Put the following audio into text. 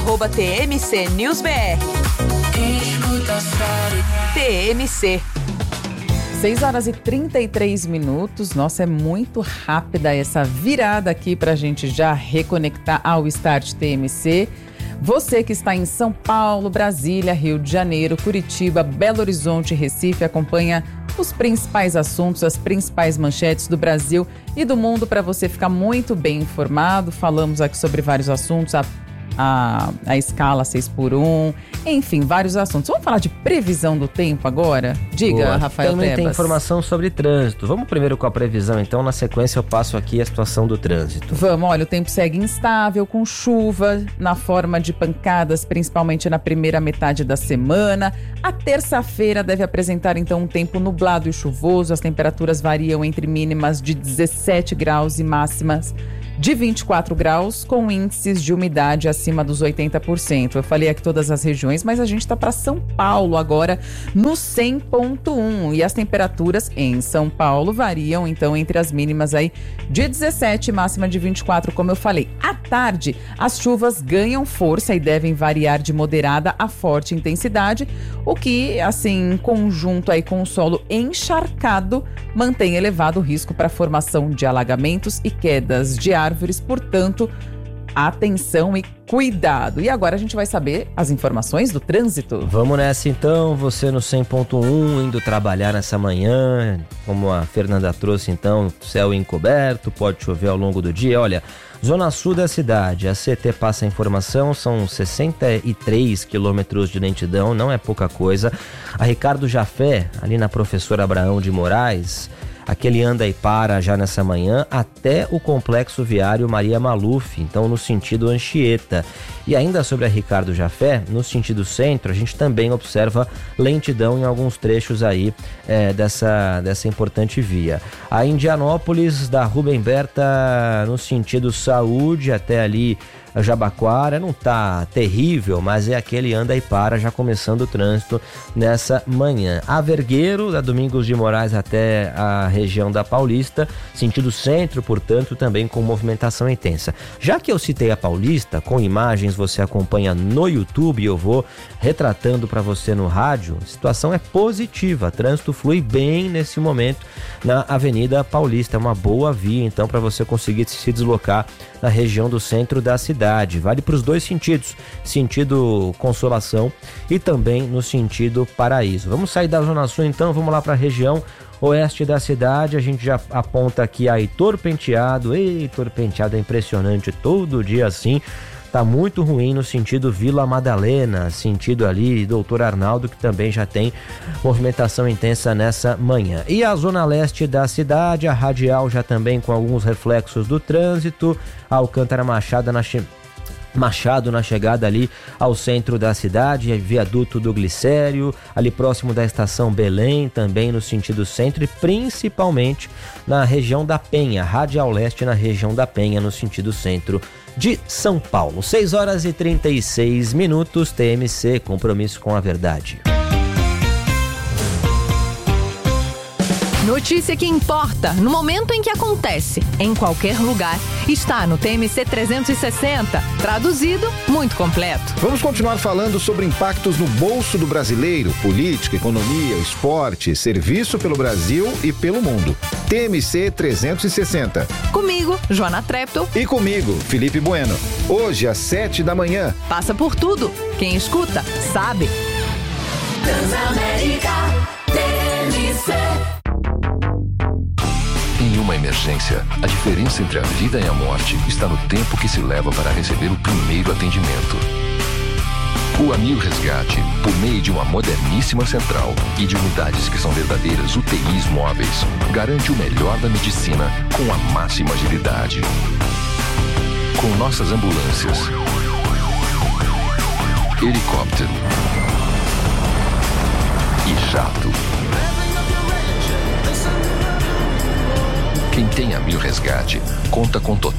@TMC News BR. TMC. 6h33. Nossa, é muito rápida essa virada aqui pra gente já reconectar ao Start TMC. Você que está em São Paulo, Brasília, Rio de Janeiro, Curitiba, Belo Horizonte, Recife, acompanha os principais assuntos, as principais manchetes do Brasil e do mundo para você ficar muito bem informado. Falamos aqui sobre vários assuntos, a escala 6x1, enfim, vários assuntos. Vamos falar de previsão do tempo agora? Diga, Boa. Rafael Também Tebas. tem informação sobre trânsito. Vamos primeiro com a previsão, então. Na sequência eu passo aqui a situação do trânsito. Vamos, olha, o tempo segue instável, com chuva na forma de pancadas, principalmente na primeira metade da semana. A terça-feira deve apresentar, então, um tempo nublado e chuvoso. As temperaturas variam entre mínimas de 17 graus e máximas de 24 graus, com índices de umidade acima dos 80%. Eu falei aqui todas as regiões, mas a gente está para São Paulo agora, no 100.1. E as temperaturas em São Paulo variam, então, entre as mínimas aí de 17 e máxima de 24, como eu falei. À tarde, as chuvas ganham força e devem variar de moderada a forte intensidade, o que, assim, em conjunto aí com o solo encharcado, mantém elevado o risco para a formação de alagamentos e quedas de árvores. Portanto, atenção e cuidado. E agora a gente vai saber as informações do trânsito. Vamos nessa então, você no 100.1, indo trabalhar nessa manhã, como a Fernanda trouxe então, céu encoberto, pode chover ao longo do dia. Olha, zona sul da cidade, a CT passa a informação, são 63 quilômetros de lentidão, não é pouca coisa. A Ricardo Jafé, ali na Professor Abraão de Moraes, aquele anda e para já nessa manhã até o complexo viário Maria Maluf, então no sentido Anchieta. E ainda sobre a Ricardo Jafé, no sentido centro, a gente também observa lentidão em alguns trechos aí dessa importante via. A Indianópolis, da Rubem Berta, no sentido saúde, até ali a Jabaquara, não tá terrível, mas é aquele anda e para, já começando o trânsito nessa manhã. A Vergueiro, da Domingos de Moraes até a região da Paulista, sentido centro, portanto, também com movimentação intensa. Já que eu citei a Paulista, com imagens você acompanha no YouTube, eu vou retratando para você no rádio, a situação é positiva, trânsito flui bem nesse momento na Avenida Paulista, é uma boa via, então, para você conseguir se deslocar na região do centro da cidade. Vale para os dois sentidos, sentido Consolação e também no sentido Paraíso. Vamos sair da Zona Sul então, vamos lá para a região oeste da cidade. A gente já aponta aqui a Heitor Penteado. Heitor Penteado é impressionante, todo dia assim. Tá muito ruim no sentido Vila Madalena, sentido ali Doutor Arnaldo, que também já tem movimentação intensa nessa manhã. E a zona leste da cidade, a radial já também com alguns reflexos do trânsito, a Alcântara Machado na chegada ali ao centro da cidade, viaduto do Glicério, ali próximo da estação Belém, também no sentido centro e principalmente na região da Penha, radial leste na região da Penha, no sentido centro de São Paulo. 6h36, TMC, compromisso com a verdade. Notícia que importa no momento em que acontece, em qualquer lugar, está no TMC 360. Traduzido, muito completo. Vamos continuar falando sobre impactos no bolso do brasileiro, política, economia, esporte, serviço pelo Brasil e pelo mundo. TMC 360. Comigo, Joana Treptow. E comigo, Felipe Bueno. Hoje, às 7 da manhã. Passa por tudo. Quem escuta, sabe. Transamérica TMC. Em uma emergência, a diferença entre a vida e a morte está no tempo que se leva para receber o primeiro atendimento. O Amil Resgate, por meio de uma moderníssima central e de unidades que são verdadeiras UTIs móveis, garante o melhor da medicina com a máxima agilidade. Com nossas ambulâncias, helicóptero e jato. Quem tem Amil Resgate conta com total